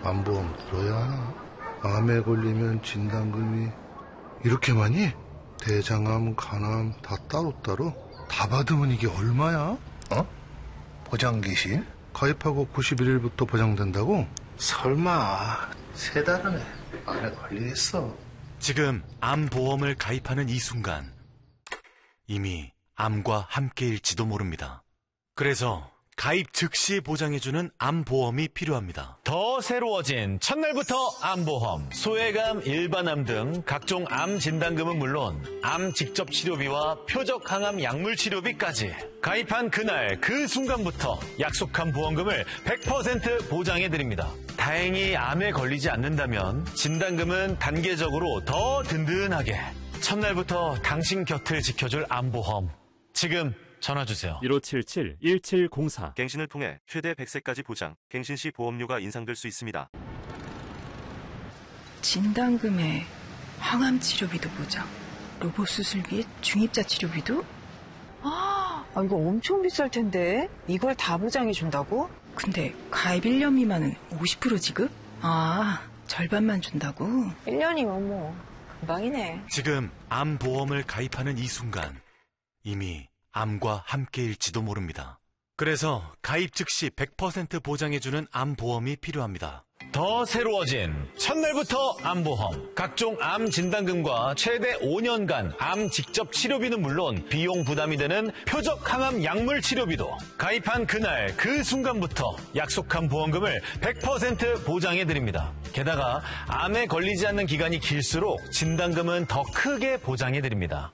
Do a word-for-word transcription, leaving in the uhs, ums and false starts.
암보험 들어야 하나? 암에 걸리면 진단금이 이렇게 많이? 대장암, 간암 다 따로따로? 다 받으면 이게 얼마야? 어? 보장기신? 가입하고 구십일 일부터 보장된다고? 설마 세 달은 암에 걸리겠어? 지금 암보험을 가입하는 이 순간 이미 암과 함께일지도 모릅니다. 그래서 가입 즉시 보장해주는 암보험이 필요합니다. 더 새로워진 첫날부터 암보험, 소외감, 일반암 등 각종 암 진단금은 물론 암 직접 치료비와 표적 항암 약물 치료비까지 가입한 그날 그 순간부터 약속한 보험금을 백 퍼센트 보장해드립니다. 다행히 암에 걸리지 않는다면 진단금은 단계적으로 더 든든하게 첫날부터 당신 곁을 지켜줄 암보험. 지금 전화주세요. 일오칠칠 일칠공사. 갱신을 통해 최대 백 세까지 보장, 갱신 시 보험료가 인상될 수 있습니다. 진단금에 항암 치료비도 보장, 로봇 수술비, 중입자 치료비도? 아, 이거 엄청 비쌀 텐데 이걸 다 보장해 준다고? 근데 가입 일 년 미만은 오십 퍼센트 지급? 아, 절반만 준다고? 일 년이면 뭐 금방이네. 지금 암보험을 가입하는 이 순간 이미 암과 함께일지도 모릅니다. 그래서 가입 즉시 백 퍼센트 보장해주는 암보험이 필요합니다. 더 새로워진 첫날부터 암보험, 각종 암 진단금과 최대 오 년간 암 직접 치료비는 물론 비용 부담이 되는 표적 항암 약물 치료비도 가입한 그날 그 순간부터 약속한 보험금을 백 퍼센트 보장해드립니다. 게다가 암에 걸리지 않는 기간이 길수록 진단금은 더 크게 보장해드립니다.